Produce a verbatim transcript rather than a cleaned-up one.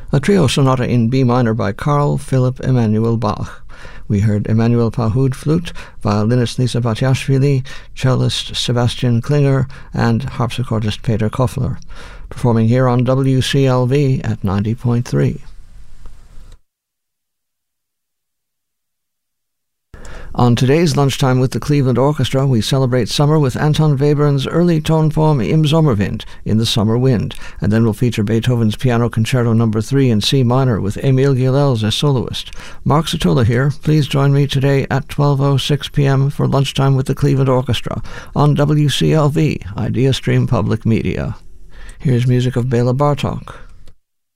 a trio sonata in B minor by Carl Philipp Emanuel Bach. We heard Emmanuel Pahud flute, violinist Lisa Batiashvili, cellist Sebastian Klinger, and harpsichordist Peter Koffler, performing here on W C L V at ninety point three. On today's Lunchtime with the Cleveland Orchestra, we celebrate summer with Anton Webern's early tone poem Im Sommerwind, In the Summer Wind, and then we'll feature Beethoven's Piano Concerto number three in C minor with Emil Gilels as soloist. Mark Satula here. Please join me today at twelve oh six p.m. for Lunchtime with the Cleveland Orchestra on W C L V, Idea Stream Public Media. Here's music of Bela Bartok.